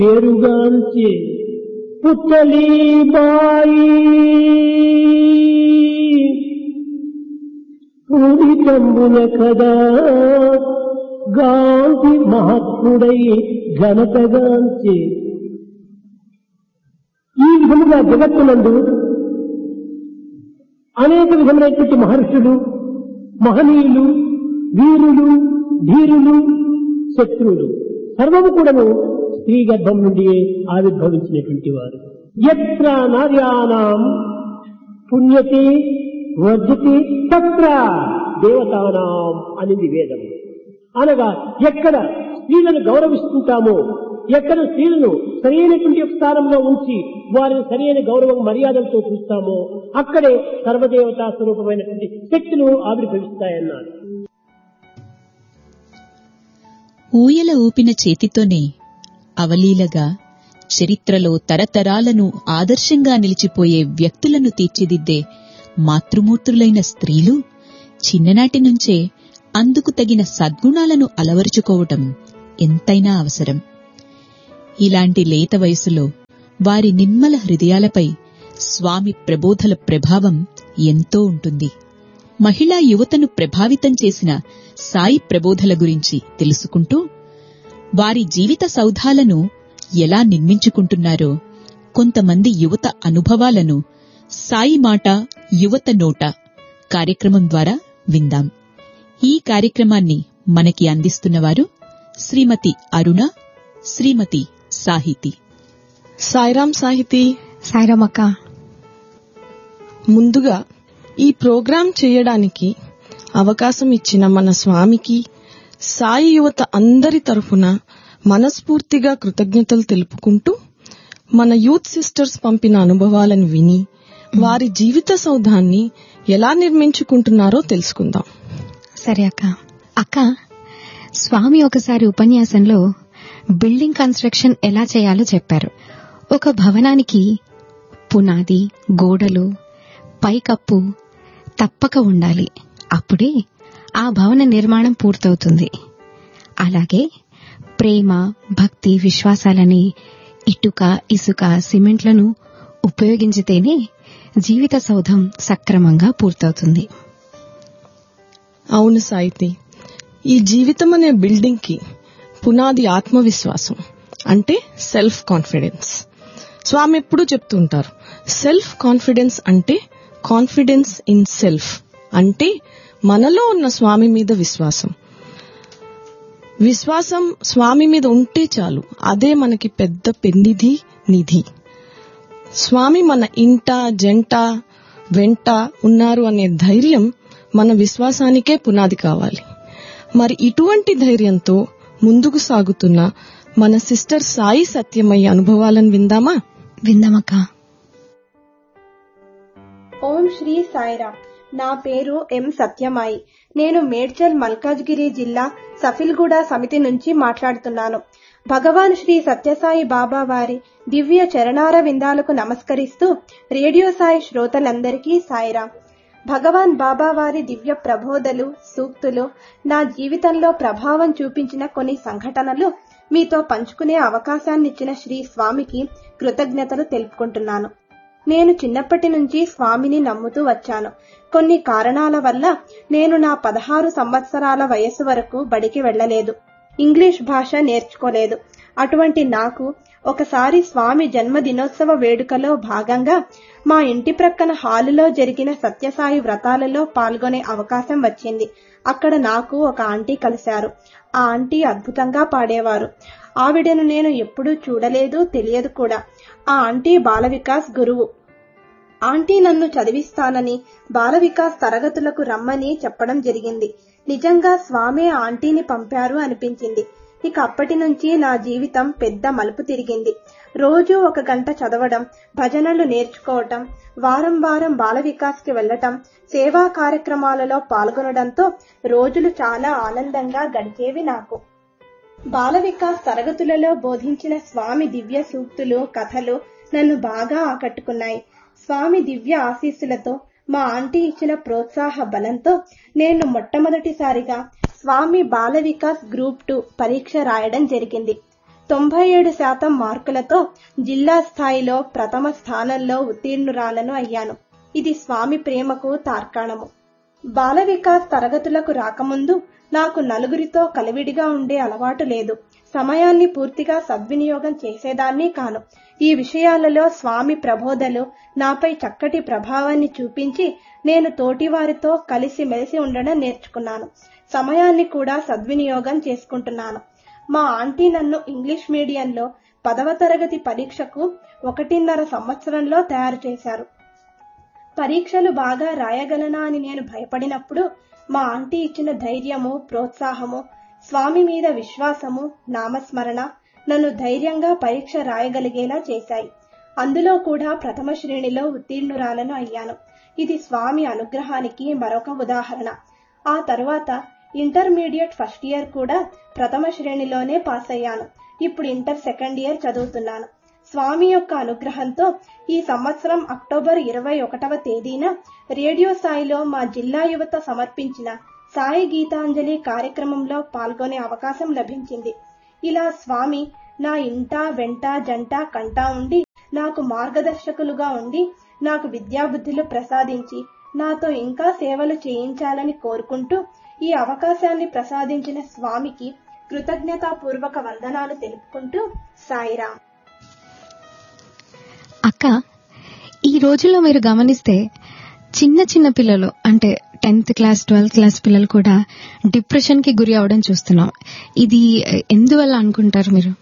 పేరుగాంచే పుత్తలీబాయి పూరితంబున కదా గాంధీ మహాత్ముడై ఘనతగాంచే. ఈ విధముగా జగత్తునందు అనేక విధమైనటువంటి మహర్షులు, మహనీయులు, వీరులు, ధీరులు, శత్రువులు సర్వము కూడాను స్త్రీ గర్భం నుండి ఆవిర్భవించినటువంటి వారు. యత్ర నార్యాణం పుణ్యతే వర్ధతే తత్ర దేవతానాం అనేది వేదం. అనగా ఎక్కడ స్త్రీలను గౌరవిస్తుంటామో, ఎక్కడ స్త్రీలను సరైనటువంటి స్థానంలో ఉంచి వారిని సరైన గౌరవం మర్యాదలతో చూస్తామో అక్కడే సర్వదేవతా స్వరూపమైనటువంటి శక్తులు ఆవిర్భవిస్తాయన్నారు. ఊయల ఊపిన చేతితోనే అవలీలగా చరిత్రలో తరతరాలను ఆదర్శంగా నిలిచిపోయే వ్యక్తులను తీర్చిదిద్దే మాతృమూర్తులైన స్త్రీలు చిన్ననాటి నుంచే అందుకు తగిన సద్గుణాలను అలవరుచుకోవటం ఎంతైనా అవసరం. ఇలాంటి లేత వయసులో వారి నిర్మల హృదయాలపై స్వామి ప్రబోధల ప్రభావం ఎంతో ఉంటుంది. మహిళా యువతను ప్రభావితం చేసిన సాయి ప్రబోధల గురించి తెలుసుకుంటూ వారి జీవిత సౌధాలను ఎలా నిర్మించుకుంటున్నారో కొంతమంది యువత అనుభవాలను సాయి మాట యువత నోట కార్యక్రమం ద్వారా విందాం. ఈ కార్యక్రమాన్ని మనకి అందిస్తున్నవారు శ్రీమతి అరుణ, శ్రీమతి సాహితి. సాయిరాం సాహితి. సాయిరాం అక్క. ముందుగా ఈ ప్రోగ్రాం చేయడానికి అవకాశం ఇచ్చిన మన స్వామికి, సాయి యువత అందరి తరఫున మనస్ఫూర్తిగా కృతజ్ఞతలు తెలుపుకుంటూ మన యూత్ సిస్టర్స్ పంపిన అనుభవాలను విని వారి జీవిత సౌధాన్ని ఎలా నిర్మించుకుంటున్నారో తెలుసుకుందాం. సరే అక్క. అక్క, స్వామి ఒకసారి ఉపన్యాసంలో బిల్డింగ్ కన్స్ట్రక్షన్ ఎలా చేయాలో చెప్పారు. ఒక భవనానికి పునాది, గోడలు, పైకప్పు తప్పక ఉండాలి. అప్పుడే ఆ భవన నిర్మాణం పూర్తవుతుంది. అలాగే ప్రేమ, భక్తి, విశ్వాసాలని ఇటుక, ఇసుక, సిమెంట్లను ఉపయోగించితేనే జీవిత సౌధం సక్రమంగా పూర్తవుతుంది. అవును సాయితి. ఈ జీవితం అనే బిల్డింగ్ కి పునాది ఆత్మవిశ్వాసం, అంటే సెల్ఫ్ కాన్ఫిడెన్స్. స్వామి ఎప్పుడూ చెప్తుంటారు, సెల్ఫ్ కాన్ఫిడెన్స్ అంటే కాన్ఫిడెన్స్ ఇన్ సెల్ఫ్, అంటే మనలో ఉన్న స్వామి మీద విశ్వాసం. విశ్వాసం స్వామి మీద ఉంటే చాలు, అదే మనకి పెద్ద పెన్నిధి, నిధి. స్వామి మన ఇంట, జంట, వెంట ఉన్నారు అనే ధైర్యం మన విశ్వాసానికే పునాది కావాలి. మరి ఇటువంటి ధైర్యంతో ముందుకు సాగుతున్న మన సిస్టర్ సాయి సత్యమయ్య అనుభవాలను విందామా? విందామక్క. ఓం శ్రీ సాయిరామ్. నా పేరు ఎం సత్యమాయి. నేను మేడ్చల్ మల్కాజ్గిరి జిల్లా సఫిల్గూడ సమితి నుంచి మాట్లాడుతున్నాను. భగవాన్ శ్రీ సత్యసాయి బాబా వారి దివ్య చరణార విందాలకు నమస్కరిస్తూ రేడియో సాయి శ్రోతలందరికీ సాయిరామ్. భగవాన్ బాబా వారి దివ్య ప్రబోధలు, సూక్తులు నా జీవితంలో ప్రభావం చూపించిన కొన్ని సంఘటనలు మీతో పంచుకునే అవకాశాన్నిచ్చిన శ్రీ స్వామికి కృతజ్ఞతలు తెలుపుకుంటున్నాను. నేను చిన్నప్పటి నుంచి స్వామిని నమ్ముతూ వచ్చాను. కొన్ని కారణాల వల్ల నేను నా 16 సంవత్సరాల వయసు వరకు బడికి వెళ్లలేదు. ఇంగ్లీష్ భాష నేర్చుకోలేదు. అటువంటి నాకు ఒకసారి స్వామి జన్మదినోత్సవ వేడుకలో భాగంగా మా ఇంటి ప్రక్కన హాలులో జరిగిన సత్యసాయి వ్రతాలలో పాల్గొనే అవకాశం వచ్చింది. అక్కడ నాకు ఒక ఆంటీ కలిశారు. ఆ ఆంటీ అద్భుతంగా పాడేవారు. ఆవిడను నేను ఎప్పుడూ చూడలేదు, తెలియదు కూడా. ఆ ఆంటీ బాల వికాస్ గురువు. ఆంటీ నన్ను చదివిస్తానని, బాల వికాస్ తరగతులకు రమ్మని చెప్పడం జరిగింది. నిజంగా స్వామి ఆంటీని పంపారు అనిపించింది. ఇక అప్పటి నుంచి నా జీవితం పెద్ద మలుపు తిరిగింది. రోజు 1 గంట చదవడం, భజనలు నేర్చుకోవటం, వారం వారం బాల వికాస్ కి వెళ్లటం, సేవా కార్యక్రమాలలో పాల్గొనడంతో రోజులు చాలా ఆనందంగా గడిచేవి నాకు. బాల వికాస్ తరగతులలో బోధించిన స్వామి దివ్య సూక్తులు, కథలు నన్ను బాగా ఆకట్టుకున్నాయి. స్వామి దివ్య ఆశీస్సులతో, మా ఆంటీ ఇచ్చిన ప్రోత్సాహ బలంతో నేను మొట్టమొదటిసారిగా స్వామి బాల వికాస్ గ్రూప్ 2 పరీక్ష రాయడం జరిగింది. 97% మార్కులతో జిల్లా స్థాయిలో ప్రథమ స్థానంలో ఉత్తీర్ణురాలను అయ్యాను. ఇది స్వామి ప్రేమకు తార్కాణము. బాల వికాస్ తరగతులకు రాకముందు నాకు నలుగురితో కలివిడిగా ఉండే అలవాటు లేదు. సమయాన్ని పూర్తిగా సద్వినియోగం చేసేదాన్ని కాను. ఈ విషయాలలో స్వామి ప్రబోధలు నాపై చక్కటి ప్రభావాన్ని చూపించి నేను తోటివారితో కలిసి మెలిసి ఉండడం నేర్చుకున్నాను. సమయాన్ని కూడా సద్వినియోగం చేసుకుంటున్నాను. మా ఆంటీ నన్ను ఇంగ్లీష్ మీడియంలో 10వ తరగతి పరీక్షకు 1.5 సంవత్సరంలో తయారు చేశారు. పరీక్షలు బాగా రాయగలనా అని నేను భయపడినప్పుడు మా ఆంటీ ఇచ్చిన ధైర్యము, ప్రోత్సాహము, స్వామి మీద విశ్వాసము, నామస్మరణ నన్ను ధైర్యంగా పరీక్ష రాయగలిగేలా చేశాయి. అందులో కూడా ప్రథమ శ్రేణిలో ఉత్తీర్ణురాలను అయ్యాను. ఇది స్వామి అనుగ్రహానికి మరొక ఉదాహరణ. ఆ తర్వాత ఇంటర్మీడియట్ ఫస్ట్ ఇయర్ కూడా ప్రథమ శ్రేణిలోనే పాస్ అయ్యాను. ఇప్పుడు ఇంటర్ సెకండ్ ఇయర్ చదువుతున్నాను. స్వామి యొక్క అనుగ్రహంతో ఈ సంవత్సరం అక్టోబర్ 21వ తేదీన రేడియో సాయిలో మా జిల్లా యువత సమర్పించిన సాయి గీతాంజలి కార్యక్రమంలో పాల్గొనే అవకాశం లభించింది. ఇలా స్వామి నా ఇంట వెంట జంట కంటా ఉండి నాకు మార్గదర్శకులుగా ఉండి నాకు విద్యాబుద్ధులు ప్రసాదించి నాతో ఇంకా సేవలు చేయించాలని కోరుకుంటూ ఈ అవకాశాన్ని ప్రసాదించిన స్వామికి కృతజ్ఞతాపూర్వక వందనాలు తెలుపుకుంటూ సాయిరాం. అక్క, ఈ రోజుల్లో మీరు గమనిస్తే చిన్న చిన్న పిల్లలు అంటే 10th క్లాస్ 12th క్లాస్ పిల్లలు కూడా డిప్రెషన్ కి గురి అవడం చూస్తున్నాం. ఇది ఎందువల్ల అనుకుంటారు మీరు?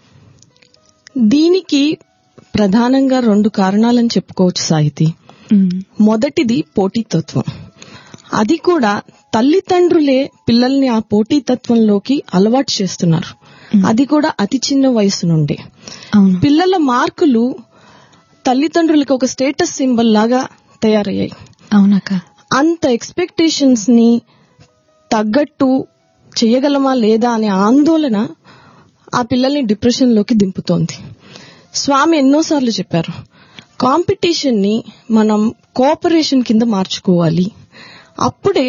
దీనికి ప్రధానంగా 2 కారణాలని చెప్పుకోవచ్చు సాహితి. మొదటిది పోటీతత్వం. అది కూడా తల్లిదండ్రులే పిల్లల్ని ఆ పోటీతత్వంలోకి అలవాటు చేస్తున్నారు. అది కూడా అతి చిన్న వయసు నుండి. పిల్లల మార్కులు తల్లిదండ్రులకు ఒక స్టేటస్ సింబల్ లాగా తయారయ్యాయి. అవునక్క. అంత ఎక్స్పెక్టేషన్స్ ని తగ్గట్టు చేయగలమా లేదా అనే ఆందోళన ఆ పిల్లల్ని డిప్రెషన్ లోకి దింపుతోంది. స్వామి ఎన్నోసార్లు చెప్పారు, కాంపిటీషన్ ని మనం కోఆపరేషన్ కింద మార్చుకోవాలి. అప్పుడే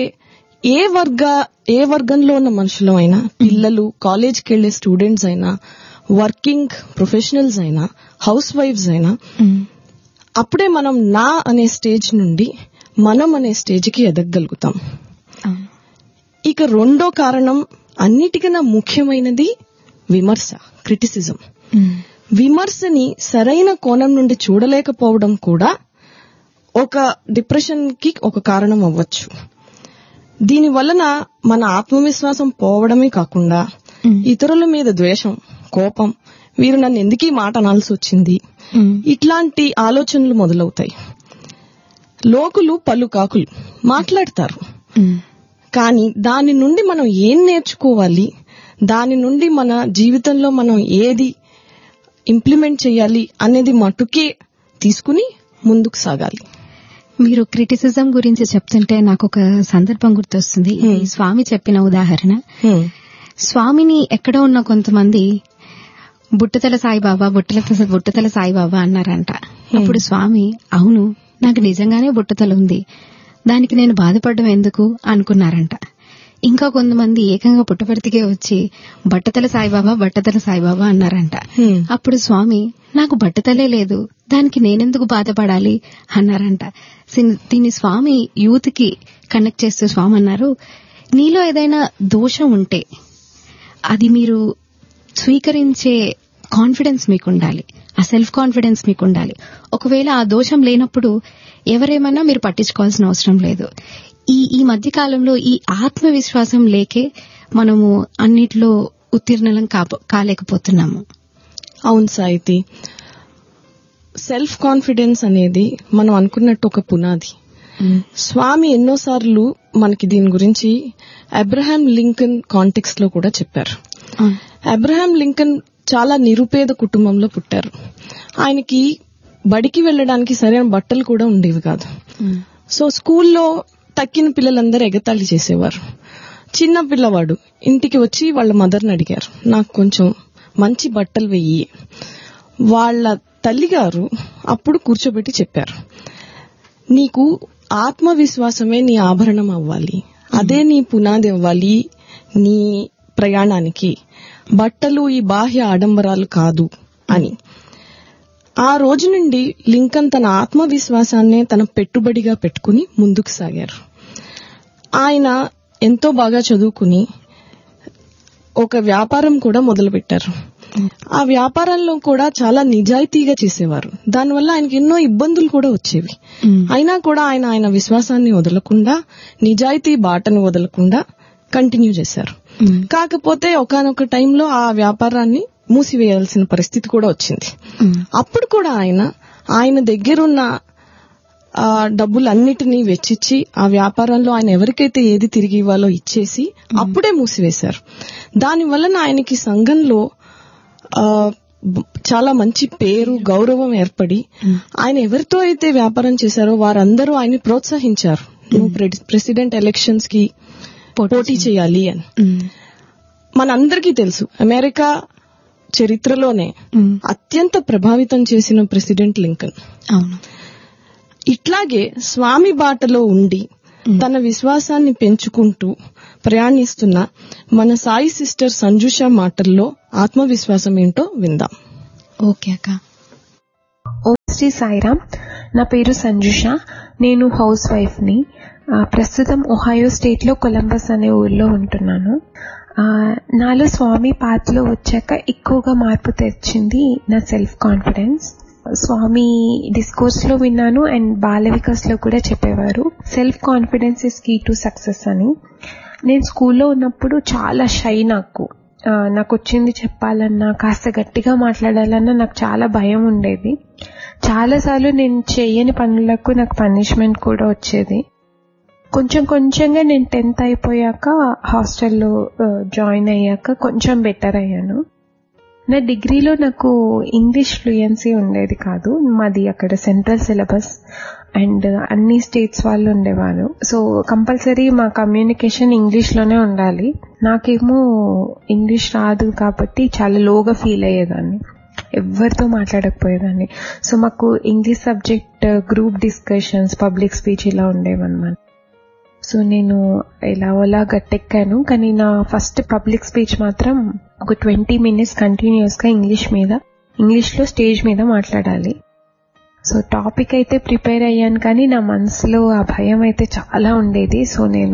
ఏ వర్గంలో ఉన్న మనుషులు అయినా, పిల్లలు, కాలేజ్కి వెళ్లే స్టూడెంట్స్ అయినా, వర్కింగ్ ప్రొఫెషనల్స్ అయినా, హౌస్ వైఫ్స్ అయినా, అప్పుడే మనం నా అనే స్టేజ్ నుండి మనం అనే స్టేజ్కి ఎదగగలుగుతాం. ఇక 2వ కారణం, అన్నిటికన్నా ముఖ్యమైనది విమర్శ, క్రిటిసిజం. విమర్శని సరైన కోణం నుండి చూడలేకపోవడం కూడా ఒక డిప్రెషన్ కి ఒక కారణం అవ్వచ్చు. దీని వలన మన ఆత్మవిశ్వాసం పోవడమే కాకుండా ఇతరుల మీద ద్వేషం, కోపం, వీరు నన్ను ఎందుకు ఈ మాట అనాల్సి వచ్చింది, ఇట్లాంటి ఆలోచనలు మొదలవుతాయి. లోకులు పలు కాకులు మాట్లాడతారు, కానీ దాని నుండి మనం ఏం నేర్చుకోవాలి, దాని నుండి మన జీవితంలో మనం ఏది ఇంప్లిమెంట్ చేయాలి అనేది మటుకే తీసుకుని ముందుకు సాగాలి. మీరు క్రిటిసిజం గురించి చెప్తుంటే నాకు ఒక సందర్భం గుర్తొస్తుంది. ఈ స్వామి చెప్పిన ఉదాహరణ. స్వామిని ఎక్కడ ఉన్న కొంతమంది బుట్టతల సాయిబాబా బుట్టతల సాయిబాబా అన్నారంట. అప్పుడు స్వామి, అవును, నాకు నిజంగానే బుట్టతల ఉంది, దానికి నేను బాధపడడం ఎందుకు అనుకున్నారంట. ఇంకా కొంతమంది ఏకంగా పుట్టపర్తికే వచ్చి బట్టతల సాయిబాబా అన్నారంట. అప్పుడు స్వామి, నాకు బట్టతలే లేదు, దానికి నేనెందుకు బాధపడాలి అన్నారంట. దీన్ని స్వామి యూత్ కి కనెక్ట్ చేస్తూ స్వామి అన్నారు, నీలో ఏదైనా దోషం ఉంటే అది మీరు స్వీకరించే కాన్ఫిడెన్స్ మీకు ఉండాలి, ఆ సెల్ఫ్ కాన్ఫిడెన్స్ మీకు ఉండాలి. ఒకవేళ ఆ దోషం లేనప్పుడు ఎవరేమన్నా మీరు పట్టించుకోవాల్సిన అవసరం లేదు. ఈ మధ్య కాలంలో ఈ ఆత్మవిశ్వాసం లేకే మనము అన్నిట్లో ఉత్తీర్ణలం కాలేకపోతున్నాము. అవును సాయితి, సెల్ఫ్ కాన్ఫిడెన్స్ అనేది మనం అనుకున్నట్టు ఒక పునాది. స్వామి ఎన్నోసార్లు మనకి దీని గురించి అబ్రహాం లింకన్ కాంటెక్స్ట్ లో కూడా చెప్పారు. అబ్రహాం లింకన్ చాలా నిరుపేద కుటుంబంలో పుట్టారు. ఆయనకి బడికి వెళ్లడానికి సరైన బట్టలు కూడా ఉండేవి కాదు. సో స్కూల్లో తక్కిన పిల్లలందరూ ఎగతాళి చేసేవారు. చిన్న పిల్లవాడు ఇంటికి వచ్చి వాళ్ళ మదర్ని అడిగారు, నాకు కొంచెం మంచి బట్టలు వెయ్యి. వాళ్ళ తల్లిగారు అప్పుడు కూర్చోబెట్టి చెప్పారు, నీకు ఆత్మవిశ్వాసమే నీ ఆభరణం అవ్వాలి, అదే నీ పునాది అవ్వాలి, నీ ప్రయాణానికి, బట్టలు ఈ బాహ్య ఆడంబరాలు కాదు అని. ఆ రోజు నుండి లింకన్ తన ఆత్మవిశ్వాసాన్నే తన పెట్టుబడిగా పెట్టుకుని ముందుకు సాగారు. ఆయన ఎంతో బాగా చదువుకుని ఒక వ్యాపారం కూడా మొదలుపెట్టారు. ఆ వ్యాపారంలో కూడా చాలా నిజాయితీగా చేసేవారు. దానివల్ల ఆయనకి ఎన్నో ఇబ్బందులు కూడా వచ్చేవి. అయినా కూడా ఆయన విశ్వాసాన్ని వదలకుండా, నిజాయితీ బాటను వదలకుండా కంటిన్యూ చేశారు. కాకపోతే ఒకానొక టైంలో ఆ వ్యాపారాన్ని మూసివేయాల్సిన పరిస్థితి కూడా వచ్చింది. అప్పుడు కూడా ఆయన దగ్గరున్న డబ్బులన్నిటినీ వెచ్చిచ్చి ఆ వ్యాపారంలో ఆయన ఎవరికైతే ఏది తిరిగి ఇవ్వాలో ఇచ్చేసి అప్పుడే మూసివేశారు. దాని వలన ఆయనకి సంఘంలో చాలా మంచి పేరు, గౌరవం ఏర్పడి ఆయన ఎవరితో అయితే వ్యాపారం చేశారో వారందరూ ఆయన్ని ప్రోత్సహించారు. నువ్వు ప్రెసిడెంట్ ఎలక్షన్స్ కి పోటీ చేయాలి అని. మనందరికీ తెలుసు, అమెరికా చరిత్రలోనే అత్యంత ప్రభావితం చేసిన ప్రెసిడెంట్ లింకన్. ఇట్లాగే స్వామి బాటలో ఉండి తన విశ్వాసాన్ని పెంచుకుంటూ ప్రయాణిస్తున్న మన సాయి సిస్టర్ సంజుష మాటల్లో ఆత్మవిశ్వాసం ఏంటో విందాం. ఓకే అక్క. ఓం శ్రీ సాయిరామ్. నా పేరు సంజుష. నేను హౌస్ వైఫ్ ని. ప్రస్తుతం ఒహాయో స్టేట్ లో కొలంబస్ అనే ఊర్లో ఉంటున్నాను. నాలో స్వామి పాత్రలో వచ్చాక ఎక్కువగా మార్పు తెచ్చింది నా సెల్ఫ్ కాన్ఫిడెన్స్. స్వామి డిస్కోర్స్ లో విన్నాను అండ్ బాల వికాస్ లో కూడా చెప్పేవారు, self confidence is key to success అని. నేను స్కూల్లో ఉన్నప్పుడు చాలా షై. నాకు వచ్చింది చెప్పాలన్నా, కాస్త గట్టిగా మాట్లాడాలన్నా నాకు చాలా భయం ఉండేది. చాలాసార్లు నేను చేయని పనులకు నాకు పనిష్మెంట్ కూడా వచ్చేది. కొంచెంగా నేను 10th అయిపోయాక హాస్టల్లో జాయిన్ అయ్యాక కొంచెం బెటర్ అయ్యాను. నా డిగ్రీలో నాకు ఇంగ్లీష్ ఫ్లూయెన్సీ ఉండేది కాదు. మాది అక్కడ సెంట్రల్ సిలబస్ అండ్ అన్ని స్టేట్స్ వాళ్ళు ఉండేవారు. సో కంపల్సరీ మా కమ్యూనికేషన్ ఇంగ్లీష్లోనే ఉండాలి. నాకేమో ఇంగ్లీష్ రాదు కాబట్టి చాలా లోగా ఫీల్ అయ్యేదాన్ని, ఎవరితో మాట్లాడకపోయేదాన్ని. సో మాకు English subject group discussions, public speech ఇలా ఉండేవన్నమాట. సో నేను ఎలాగోలా గట్టెక్కాను. కానీ నా ఫస్ట్ పబ్లిక్ స్పీచ్ మాత్రం ఒక 20 minutes కంటిన్యూస్ గా ఇంగ్లీష్లో స్టేజ్ మీద మాట్లాడాలి. సో టాపిక్ అయితే ప్రిపేర్ అయ్యాను, కానీ నా మనసులో ఆ భయం అయితే చాలా ఉండేది. సో నేను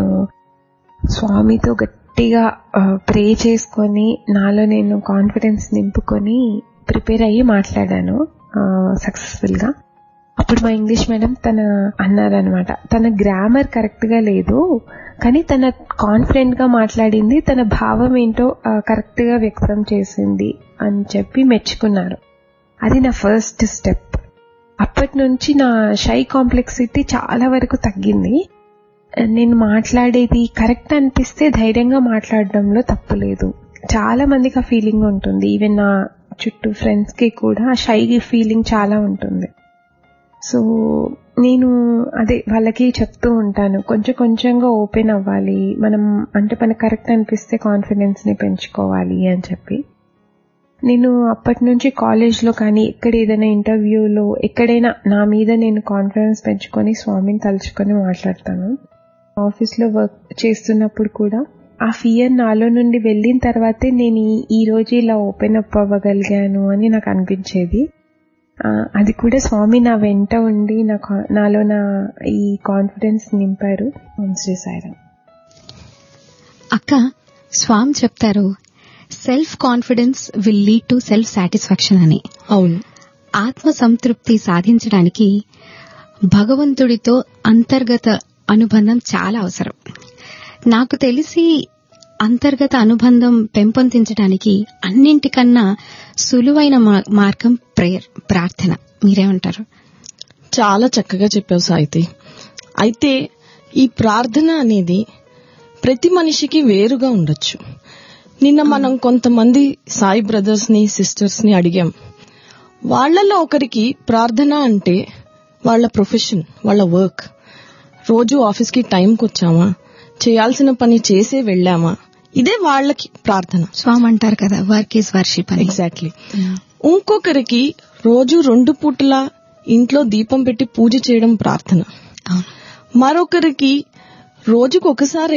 స్వామితో గట్టిగా ప్రే చేసుకొని నాలో నేను కాన్ఫిడెన్స్ నింపుకొని ప్రిపేర్ అయ్యి మాట్లాడాను సక్సెస్ఫుల్ గా. అప్పుడు మా ఇంగ్లీష్ మేడం అన్నారనమాట, తన గ్రామర్ కరెక్ట్ గా లేదు కానీ తన కాన్ఫిడెంట్ గా మాట్లాడింది, తన భావం ఏంటో కరెక్ట్ గా వ్యక్తం చేసింది అని చెప్పి మెచ్చుకున్నారు. అది నా ఫస్ట్ స్టెప్. అప్పటి నుంచి నా షై కాంప్లెక్సిటీ చాలా వరకు తగ్గింది. నేను మాట్లాడేది కరెక్ట్ అనిపిస్తే ధైర్యంగా మాట్లాడడంలో తప్పులేదు. చాలా మందికి ఆ ఫీలింగ్ ఉంటుంది. ఈవెన్ నా చుట్టూ ఫ్రెండ్స్ కి కూడా ఆ షై ఫీలింగ్ చాలా ఉంటుంది. సో నేను వాళ్ళకి చెప్తూ ఉంటాను, కొంచెంగా ఓపెన్ అవ్వాలి మనం, అంటే మనకు కరెక్ట్ అనిపిస్తే కాన్ఫిడెన్స్ ని పెంచుకోవాలి అని చెప్పి. నేను అప్పటి నుంచి కాలేజ్లో కానీ ఎక్కడ ఏదైనా ఇంటర్వ్యూలో ఎక్కడైనా నా మీద నేను కాన్ఫిడెన్స్ పెంచుకొని స్వామిని తలుచుకొని మాట్లాడతాను. ఆఫీస్లో వర్క్ చేస్తున్నప్పుడు కూడా ఆ ఫియర్ నాలో నుండి వెళ్ళిన తర్వాతే నేను ఈ రోజు ఇలా ఓపెన్ అప్ అవ్వగలిగాను అని నాకు అనిపించేది. అది కూడా స్వామి నా వెంట ఉండి నాలో ఈ కాన్ఫిడెన్స్ నింపారు. శ్రీ సాయిరామ్. అక్క, స్వామి చెప్తారు self confidence will lead to self satisfaction అని. అవును. ఆత్మ సంతృప్తి సాధించడానికి భగవంతుడితో అంతర్గత అనుబంధం చాలా అవసరం. నాకు తెలిసి అంతర్గత అనుబంధం పెంపొందించడానికి అన్నింటికన్నా సులువైన మార్గం ప్రేయర్, ప్రార్థన. మీరేమంటారు? చాలా చక్కగా చెప్పావు సాయితి. అయితే ఈ ప్రార్థన అనేది ప్రతి మనిషికి వేరుగా ఉండొచ్చు. నిన్న మనం కొంతమంది సాయి బ్రదర్స్ ని, సిస్టర్స్ ని అడిగాం. వాళ్లలో ఒకరికి ప్రార్థన అంటే వాళ్ల ప్రొఫెషన్, వాళ్ల వర్క్. రోజు ఆఫీస్కి టైంకి వచ్చామా, చేయాల్సిన పని చేసే వెళ్లామా, ఇదే వాళ్లకి ప్రార్థన. స్వామి అంటారు కదా, వర్క్ ఈజ్ వర్షిప్. ఎగ్జాక్ట్లీ. ఇంకొకరికి రోజు 2 పూటలా ఇంట్లో దీపం పెట్టి పూజ చేయడం ప్రార్థన. మరొకరికి రోజుకు ఒకసారైనా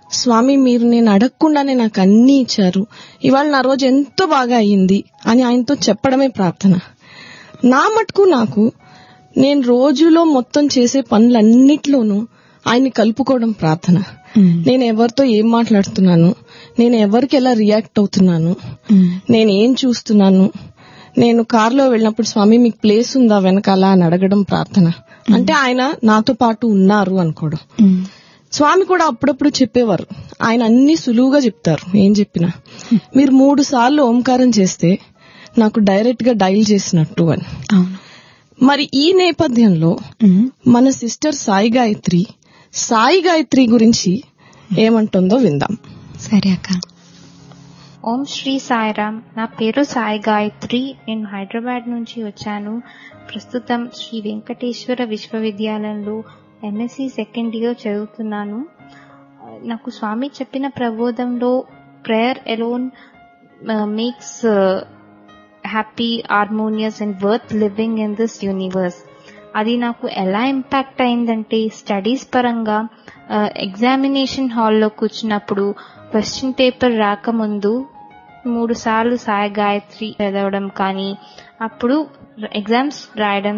స్వామి మీరు నేను అడగకుండానే నాకు అన్ని ఇచ్చారు, ఇవాళ నా రోజు ఎంతో బాగా అయ్యింది అని ఆయనతో చెప్పడమే ప్రార్థన. నా మటుకు నాకు నేను రోజులో మొత్తం చేసే పనులన్నిట్లోనూ ఆయన్ని కలుపుకోవడం ప్రార్థన. నేను ఎవరితో ఏం మాట్లాడుతున్నాను, నేను ఎవరికి ఎలా రియాక్ట్ అవుతున్నాను, నేను ఏం చూస్తున్నాను, నేను కారులో వెళ్ళినప్పుడు స్వామి మీకు ప్లేస్ ఉందా వెనకాల అని అడగడం ప్రార్థన. అంటే ఆయన నాతో పాటు ఉన్నారు అనుకోవడం. స్వామి కూడా అప్పుడప్పుడు చెప్పేవారు, ఆయన అన్ని సులువుగా చెప్తారు. ఏం చెప్పినా మీరు 3 సార్లు ఓంకారం చేస్తే నాకు డైరెక్ట్ గా డైల్ చేసినట్టు అని. మరి ఈ నేపథ్యంలో మన సిస్టర్ సాయి గాయత్రి గురించి ఏమంటుందో విందాం. సరే అక్క. ఓం శ్రీ సాయిరామ్. నా పేరు సాయి గాయత్రి. నేను హైదరాబాద్ నుంచి వచ్చాను. ప్రస్తుతం శ్రీ వెంకటేశ్వర విశ్వవిద్యాలయంలో ఎంఎస్సి సెకండ్ ఇయర్ చదువుతున్నాను. నాకు స్వామి చెప్పిన ప్రబోధంలో prayer alone makes happy, harmonious and worth living in this universe. అది నాకు ఎలా ఇంపాక్ట్ అయిందంటే, స్టడీస్ పరంగా ఎగ్జామినేషన్ హాల్లో కూర్చున్నప్పుడు క్వశ్చన్ పేపర్ రాకముందు 3 సార్లు సాయి గాయత్రి చదవడం, కానీ అప్పుడు ఎగ్జామ్స్ రాయడం